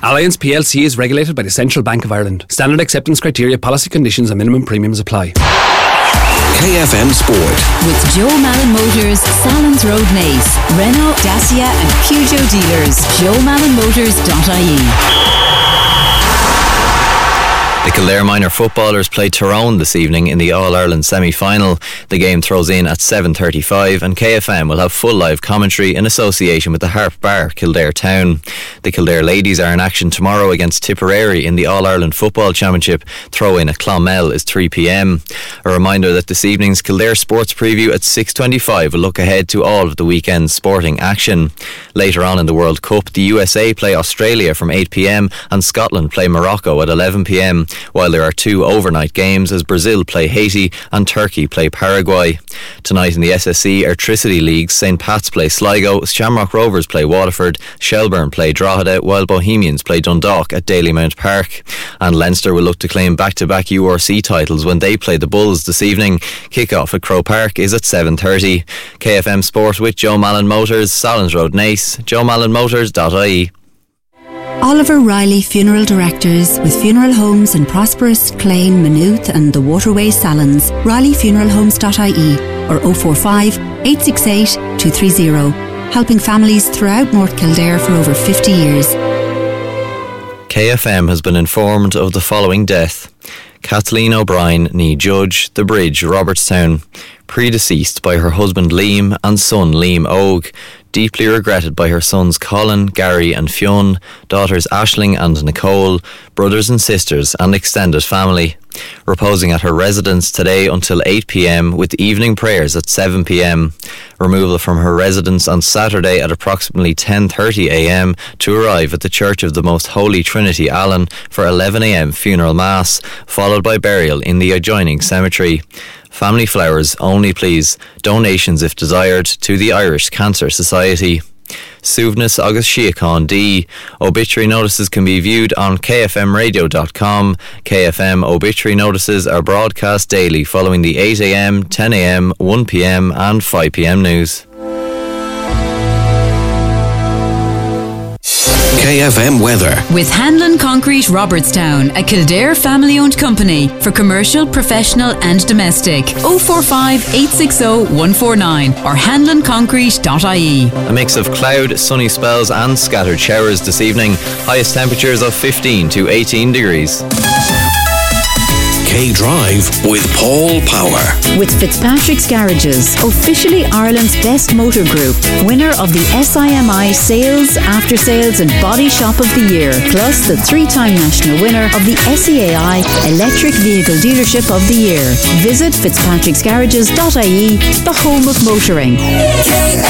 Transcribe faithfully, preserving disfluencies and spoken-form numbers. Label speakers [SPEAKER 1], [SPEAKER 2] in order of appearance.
[SPEAKER 1] Alliance P L C is regulated by the Central Bank of Ireland. Standard acceptance criteria, policy conditions and minimum premiums apply.
[SPEAKER 2] K F M Sport.
[SPEAKER 3] With Joe Malin Motors, Salons Road, Naas, Renault, Dacia and Peugeot dealers. joe malin motors dot I E.
[SPEAKER 4] The Kildare Minor footballers play Tyrone this evening in the All-Ireland semi-final. The game throws in at seven thirty-five and K F M will have full live commentary in association with the Harp Bar, Kildare Town. The Kildare ladies are in action tomorrow against Tipperary in the All-Ireland Football Championship. Throw-in at Clonmel is three p.m. A reminder that this evening's Kildare Sports Preview at six twenty-five will look ahead to all of the weekend's sporting action. Later on in the World Cup, the U S A play Australia from eight p.m. and Scotland play Morocco at eleven p.m. while there are two overnight games as Brazil play Haiti and Turkey play Paraguay. Tonight in the S S E Airtricity League, Saint Pat's play Sligo, Shamrock Rovers play Waterford, Shelbourne play Drogheda, while Bohemians play Dundalk at Dalymount Park. And Leinster will look to claim back-to-back U R C titles when they play the Bulls this evening. Kick-off at Croke Park is at seven thirty. K F M Sport with Joe Malin Motors, Salons Road, Naas, joe malin motors dot I E.
[SPEAKER 3] Oliver Riley Funeral Directors, with funeral homes in Prosperous, Clane, Maynooth and the Waterway Salons. riley funeral homes dot I E or oh four five, eight six eight, two three zero. Helping families throughout North Kildare for over fifty years.
[SPEAKER 4] K F M has been informed of the following death. Kathleen O'Brien, nee Judge, The Bridge, Robertstown, predeceased by her husband Liam and son Liam Og, deeply regretted by her sons Colin, Gary and Fionn, daughters Aisling and Nicole, brothers and sisters and extended family. Reposing at her residence today until eight p.m. with evening prayers at seven p.m. Removal from her residence on Saturday at approximately ten thirty a.m. to arrive at the Church of the Most Holy Trinity, Allen, for eleven a.m. funeral mass, followed by burial in the adjoining cemetery. Family flowers only, please. Donations, if desired, to the Irish Cancer Society. Suvnus August Shiacon D. Obituary notices can be viewed on k f m radio dot com. K F M obituary notices are broadcast daily following the eight a.m, ten a.m, one p.m and five p.m news.
[SPEAKER 2] K F M weather.
[SPEAKER 3] With Hanlon Concrete Robertstown, a Kildare family-owned company for commercial, professional and domestic. oh four five, eight six oh, one four nine or hanlon concrete dot I E.
[SPEAKER 4] A mix of cloud, sunny spells and scattered showers this evening. Highest temperatures of fifteen to eighteen degrees.
[SPEAKER 2] K Drive with Paul Power.
[SPEAKER 3] With Fitzpatrick's Garages, officially Ireland's best motor group, winner of the S I M I Sales, After Sales and Body Shop of the Year, plus the three-time national winner of the S E A I Electric Vehicle Dealership of the Year. Visit fitzpatricks garages dot I E, the home of motoring.